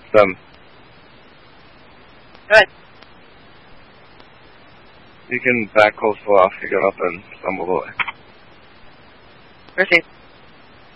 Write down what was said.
them. Good. You can back coastal off to get up and stumble away. Proceed.